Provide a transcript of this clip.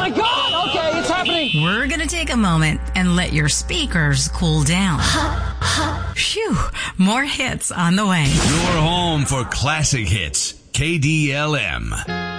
my God! Okay, it's happening. We're going to take a moment and let your speakers cool down. Phew, more hits on the way. Your home for classic hits. KDLM.